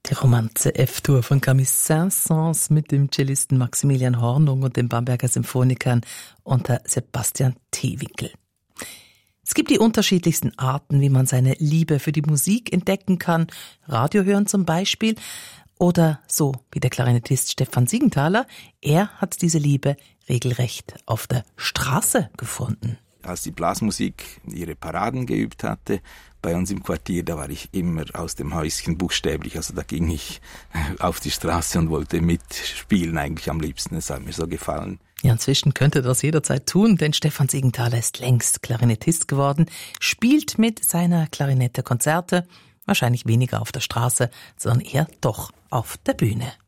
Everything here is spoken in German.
Die Romanze F-Dur von Camille Saint-Saëns mit dem Cellisten Maximilian Hornung und den Bamberger Symphonikern unter Sebastian Teewinkel. Es gibt die unterschiedlichsten Arten, wie man seine Liebe für die Musik entdecken kann. Radio hören zum Beispiel. Oder so wie der Klarinettist Stefan Siegenthaler. Er hat diese Liebe regelrecht auf der Straße gefunden. Als die Blasmusik ihre Paraden geübt hatte, bei uns im Quartier, da war ich immer aus dem Häuschen buchstäblich. Also da ging ich auf die Straße und wollte mitspielen eigentlich am liebsten. Es hat mir so gefallen. Ja, inzwischen könnte das jederzeit tun, denn Stefan Siegenthaler ist längst Klarinettist geworden, spielt mit seiner Klarinette Konzerte, wahrscheinlich weniger auf der Straße, sondern eher doch auf der Bühne.